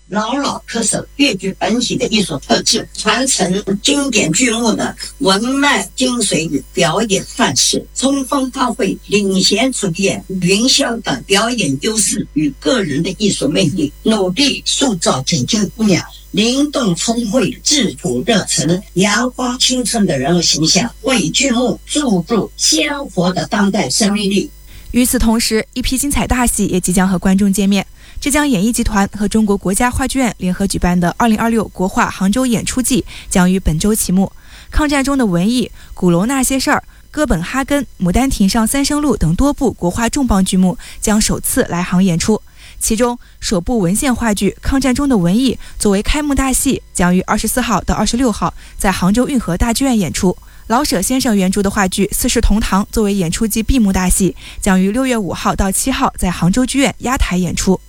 牢牢恪守粤剧本体的艺术特质，传承经典剧目的文脉精髓与表演范式，充分发挥领衔主演云霄的表演优势与个人的艺术魅力，努力塑造锦绣姑娘灵动聪慧、自主热忱、阳光青春的人物形象，为剧目注入鲜活的当代生命力。 与此同时，一批精彩大戏也即将和观众见面。浙江演艺集团和中国国家话剧院联合举办的2026国画杭州演出季将于本周启幕。抗战中的文艺、鼓楼那些事儿、哥本哈根、牡丹亭上三生路等多部国画重磅剧目将首次来杭演出。其中首部文献话剧《抗战中的文艺》作为开幕大戏，将于24号到26号在杭州运河大剧院演出。老舍先生原著的话剧《四世同堂》作为演出季闭幕大戏，将于6月5号到7号在杭州剧院压台演出。